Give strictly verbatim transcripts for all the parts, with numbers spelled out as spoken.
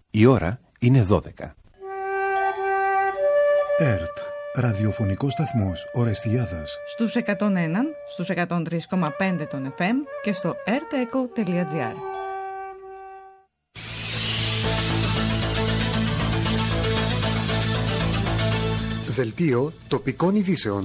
Η ώρα είναι δώδεκα. ΕΡΤ, ραδιοφωνικός σταθμός Ορεστιάδας. Στους εκατόν ένα, στους εκατόν τρία κόμμα πέντε των εφ εμ και στο ερτεκο τελεία τζι άρ. Δελτίο τοπικών ειδήσεων.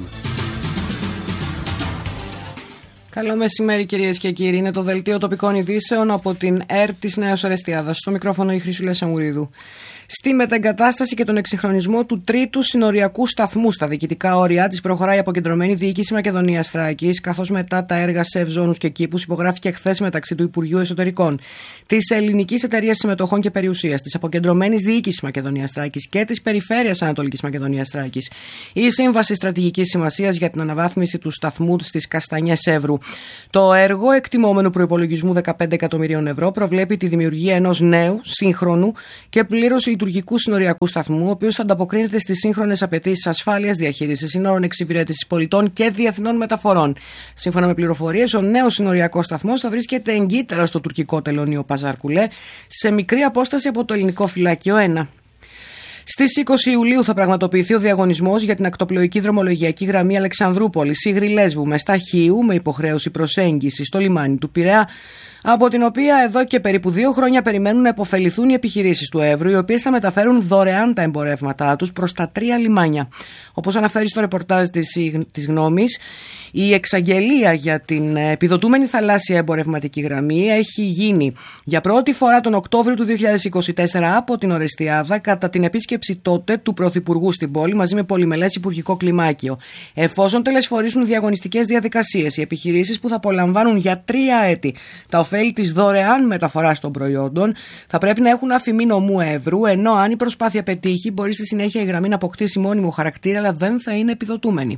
Καλό μεσημέρι, κυρίες και κύριοι. Είναι το Δελτίο τοπικών ειδήσεων από την ΕΡΤ της Νέας Ορεστιάδας. Στο μικρόφωνο η Χρυσούλα Σαμουρίδου. Στη μετεγκατάσταση και τον εξυγχρονισμό του τρίτου συνοριακού σταθμού στα διοικητικά όρια της προχωράει η αποκεντρωμένη διοίκηση Μακεδονίας Θράκης, καθώς μετά τα έργα σε ευζώνους και κήπους υπογράφηκε χθες μεταξύ του Υπουργείου Εσωτερικών, της Ελληνικής Εταιρείας Συμμετοχών και Περιουσίας, της αποκεντρωμένης διοίκησης Μακεδονίας Θράκης και της Περιφέρειας Ανατολικής Μακεδονίας Θράκης η Σύμβαση Στρατηγικής Σημασίας για την αναβάθμιση του σταθμού στις Καστανιές Εύρου. Το έργο, εκτιμόμενου προϋπολογισμού δεκαπέντε εκατομμυρίων ευρώ, προβλέπει τη δημιουργία ενός νέου, σύγχρονου και πλήρως λειτουργικού συνοριακού σταθμού, ο οποίος θα ανταποκρίνεται στις σύγχρονες απαιτήσεις ασφάλειας, διαχείρισης συνόρων, εξυπηρέτησης πολιτών και διεθνών μεταφορών. Σύμφωνα με πληροφορίες, ο νέος συνοριακός σταθμός θα βρίσκεται εγκύτερα στο τουρκικό τελωνείο Παζάρκουλε, σε μικρή απόσταση από το ελληνικό φυλάκιο ένα. Στις είκοσι Ιουλίου θα πραγματοποιηθεί ο διαγωνισμός για την ακτοπλοϊκή δρομολογιακή γραμμή Αλεξανδρούπολης Ήγρη Λέσβου με Σταχίου, με υποχρέωση προσέγγιση στο λιμάνι του Πειραιά, από την οποία εδώ και περίπου δύο χρόνια περιμένουν να υποφεληθούν οι επιχειρήσεις του Εύρου, οι οποίες θα μεταφέρουν δωρεάν τα εμπορεύματά τους προς τα τρία λιμάνια. Όπως αναφέρει στο ρεπορτάζ της, της Γνώμης, η εξαγγελία για την επιδοτούμενη θαλάσσια εμπορευματική γραμμή έχει γίνει για πρώτη φορά τον Οκτώβριο του δύο χιλιάδες είκοσι τέσσερα από την Ορεστιάδα κατά την επίσκεψη τότε του Πρωθυπουργού στην πόλη μαζί με πολυμελές υπουργικό κλιμάκιο. Εφόσον τελεσφορήσουν διαγωνιστικές διαδικασίες, οι επιχειρήσεις που θα απολαμβάνουν για τρία έτη τα ωφέλη της δωρεάν μεταφοράς των προϊόντων θα πρέπει να έχουν αφημί νομού Εύρου, ενώ αν η προσπάθεια πετύχει, μπορεί στη συνέχεια η γραμμή να αποκτήσει μόνιμο χαρακτήρα, αλλά δεν θα είναι επιδοτούμενη.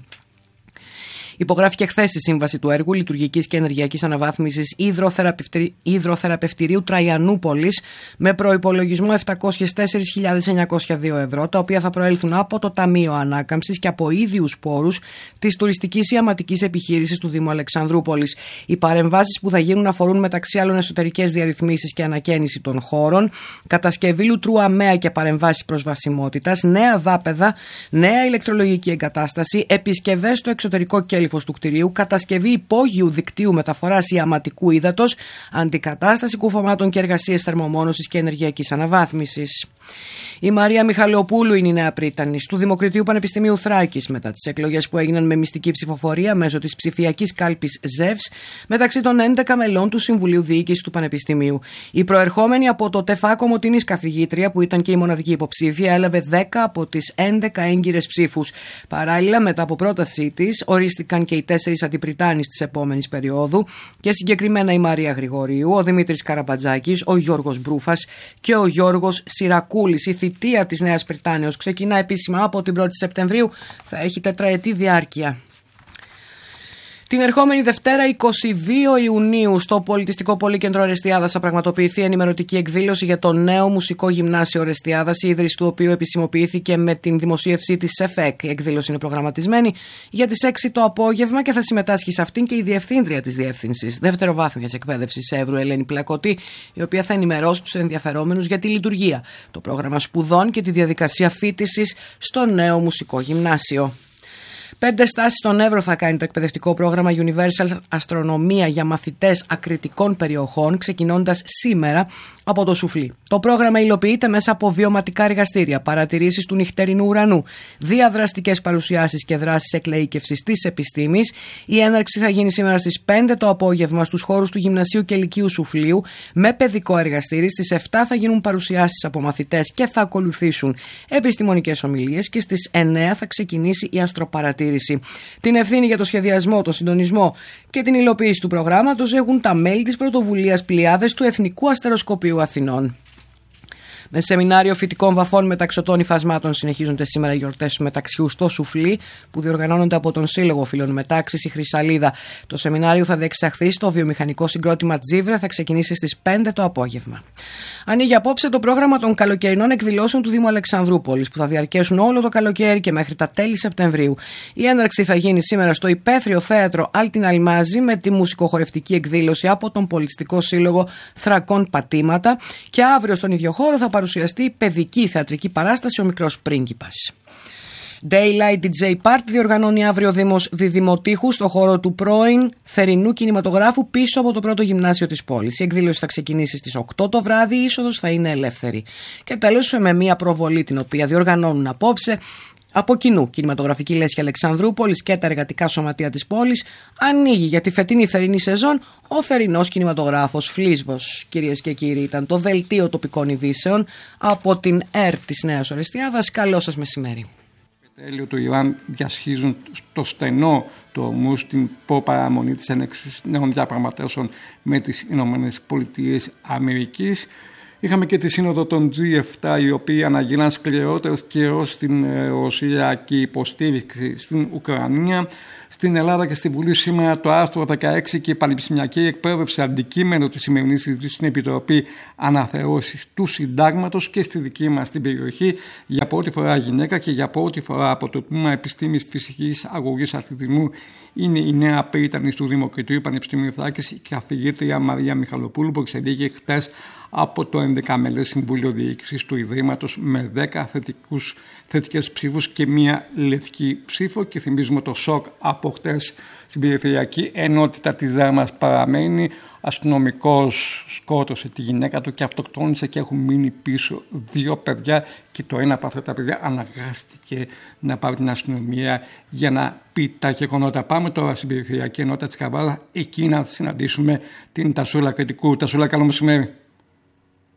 Υπογράφηκε χθες η σύμβαση του έργου λειτουργικής και ενεργειακής αναβάθμισης υδροθεραπευτηρίου Τραϊανούπολης με προϋπολογισμό επτακόσιες τέσσερις χιλιάδες εννιακόσια δύο ευρώ, τα οποία θα προέλθουν από το Ταμείο Ανάκαμψης και από ίδιους πόρους της τουριστικής ιαματικής επιχείρησης του Δήμου Αλεξανδρούπολης. Οι παρεμβάσεις που θα γίνουν αφορούν μεταξύ άλλων εσωτερικές διαρρυθμίσεις και ανακαίνιση των χώρων, κατασκευή λουτρού αμαία και παρεμβάσεις προσβασιμότητας, νέα δάπεδα, νέα ηλεκτρολογική εγκατάσταση, επισκευές στο εξωτερικό κέλυφος του κτηρίου, κατασκευή υπόγειου δικτύου μεταφοράς ιαματικού ύδατος, αντικατάσταση κουφωμάτων και εργασίες θερμομόνωσης και ενεργειακής αναβάθμισης. Η Μαρία Μιχαλοπούλου είναι η νέα πρίτανης του Δημοκρατίου Πανεπιστημίου Θράκης μετά τις εκλογές που έγιναν με μυστική ψηφοφορία μέσω της ψηφιακής κάλπης ΖΕΒΣ μεταξύ των έντεκα μελών του Συμβουλίου Διοίκησης του Πανεπιστημίου. Η προερχόμενη από το ΤΕΦΑ Κομοτηνής καθηγήτρια, που ήταν και η μοναδική υποψήφια, έλαβε δέκα από τις έντεκα έγκυρες ψήφους. Παράλληλα, μετά από πρότασή της, ορίστηκαν και οι τέσσερις αντιπριτάνεις της επόμενης περίοδου και συγκεκριμένα η Μαρία Γρηγορίου, ο Δημήτρης Καραμπατζάκης, ο Γιώργος Μπρούφας και ο Γιώργος Σιρακούλης. Η θητεία της Νέας Πριτάνεως ξεκινά επίσημα από την πρώτη Σεπτεμβρίου, θα έχει τετραετή διάρκεια. Την ερχόμενη Δευτέρα, εικοστή δεύτερη Ιουνίου, στο Πολιτιστικό Πολύκεντρο Ορεστιάδας θα πραγματοποιηθεί ενημερωτική εκδήλωση για το νέο Μουσικό Γυμνάσιο Ορεστιάδας, η ίδρυση του οποίου επισημοποιήθηκε με την δημοσίευσή της ΣΕΦΕΚ. Η εκδήλωση είναι προγραμματισμένη για τις έξι το απόγευμα και θα συμμετάσχει σε αυτήν και η Διευθύντρια της Διεύθυνσης Δευτεροβάθμιας Εκπαίδευσης Εύρου, Ελένη Πλακωτή, η οποία θα ενημερώσει τους ενδιαφερόμενους για τη λειτουργία, το πρόγραμμα σπουδών και τη διαδικασία φοιτησης στο νέο Μουσικό Γυμνάσιο. Πέντε στάσεις στον Εύρο θα κάνει το εκπαιδευτικό πρόγραμμα Universal Αστρονομία για μαθητές ακριτικών περιοχών, ξεκινώντας σήμερα από το Σουφλί. Το πρόγραμμα υλοποιείται μέσα από βιωματικά εργαστήρια, παρατηρήσεις του νυχτερινού ουρανού, διαδραστικές παρουσιάσεις και δράσεις εκλεΐκευσης της επιστήμης. Η έναρξη θα γίνει σήμερα στις πέντε το απόγευμα στους χώρους του Γυμνασίου και Λυκείου Σουφλίου με παιδικό εργαστήρι. Στις επτά θα γίνουν παρουσιάσεις από μαθητές και θα ακολουθήσουν επιστημονικές ομιλίες και στις εννέα θα ξεκινήσει η αστροπαρατήρηση. Την ευθύνη για το σχεδιασμό, τον συντονισμό και την υλοποίηση του προγράμματος έχουν τα μέλη της πρωτοβουλίας Πλειάδες του Εθνικού Αστεροσκοπείου Αθηνών. Με σεμινάριο φυτικών βαφών μεταξωτών υφασμάτων συνεχίζονται σήμερα οι γιορτές του μεταξιού στο Σουφλί, που διοργανώνονται από τον Σύλλογο Φίλων Μετάξης, η Χρυσαλίδα. Το σεμινάριο θα διεξαχθεί στο βιομηχανικό συγκρότημα Τζίβρε, θα ξεκινήσει στις πέντε το απόγευμα. Ανοίγει απόψε το πρόγραμμα των καλοκαιρινών εκδηλώσεων του Δήμου Αλεξανδρούπολης, που θα διαρκέσουν όλο το καλοκαίρι και μέχρι τα τέλη Σεπτεμβρίου. Η έναρξη θα γίνει σήμερα στο Υπαίθριο Θέατρο Άλτιν Αλμάζη με τη μουσικοχορευτική εκδήλωση από τον Πολιτιστικό Σύλλογο Θρακών Πατήματα, και αύριο στον ίδιο χώρο θα παρουσιαστεί η παιδική θεατρική παράσταση Ο Μικρός Πρίγκιπας. Daylight ντι τζέι Party διοργανώνει αύριο ο Δήμος Διδημοτήχου στο χώρο του πρώην θερινού κινηματογράφου πίσω από το πρώτο γυμνάσιο της πόλης. Η εκδήλωση θα ξεκινήσει στις οκτώ το βράδυ, η είσοδος θα είναι ελεύθερη. Και τέλος, με μια προβολή την οποία διοργανώνουν απόψε από κοινού Κινηματογραφική Λέσχη Αλεξανδρούπολης και τα εργατικά σωματεία της πόλης, ανοίγει για τη φετινή θερινή σεζόν ο θερινός κινηματογράφος Φλίσβος. Κυρίες και κύριοι, ήταν το δελτίο τοπικών ειδήσεων από την ΕΡΤ της Νέας Ορεστιάδας. Καλό σας μεσημέρι. Τέλειο του Ιράν διασχίζουν στο στενό του ορμού στην προπαραμονή της έναρξης νέων διαπραγματεύσεων με τις Ηνωμένες Πολιτείες Αμερικής. Είχαμε και τη σύνοδο των τζι επτά, οι οποίοι αναγίναν σκληρότερος καιρός στην ρωσιακή υποστήριξη στην Ουκρανία. Στην Ελλάδα και στη Βουλή σήμερα το άρθρο δεκαέξι και η πανεπιστημιακή εκπαίδευση αντικείμενο της σημερινής συζήτησης στην Επιτροπή Αναθεώρησης του Συντάγματος, και στη δική μας την περιοχή για πρώτη φορά γυναίκα και για πρώτη φορά από το Τμήμα Επιστήμης Φυσικής Αγωγής Αθλητισμού είναι η νέα πρίτανης του Δημοκρατίου Πανεπιστημίου Θράκης, η καθηγήτρια Μαρία Μιχαλοπούλου, που εξελίγει χτες από το ενδέκα μέλες Συμβούλιο Διοίκησης του Ιδρύματος με δέκα θετικούς, θετικές ψήφους και μία λευκή ψήφο. Και θυμίζουμε το σοκ από χτες στην περιφερειακή ενότητα της Δράμας παραμένει. Αστυνομικός σκότωσε τη γυναίκα του και αυτοκτόνησε, και έχουν μείνει πίσω δύο παιδιά, και το ένα από αυτά τα παιδιά αναγκάστηκε να πάρει την αστυνομία για να πει τα γεγονότα. Πάμε τώρα στην περιφερειακή ενότητα της Καβάλα, εκεί να συναντήσουμε την Τασούλα Κρητικού. Τασούλα, καλό μεσημέρι.